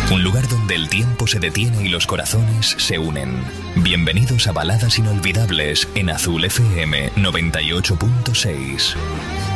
Un lugar donde el tiempo se detiene y los corazones se unen. Bienvenidos a Baladas Inolvidables en Azul FM 98.6.